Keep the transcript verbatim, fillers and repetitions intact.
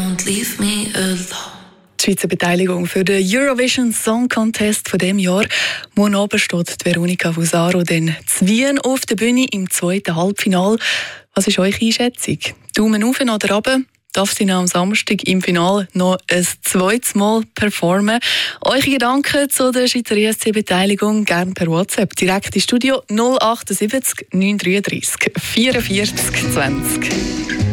don't leave me alone. Die Schweizer Beteiligung für den Eurovision Song Contest von diesem Jahr. Morgen Abend steht Veronika Fusaro dann zu Wien auf der Bühne im zweiten Halbfinale. Was ist eure Einschätzung? Daumen auf oder runter? Darf sie am Samstag im Finale noch ein zweites Mal performen? Eure Gedanken zu der Schweizer E S C-Beteiligung gerne per WhatsApp. Direkt ins Studio null acht sieben neun drei drei vierundvierzig zwanzig.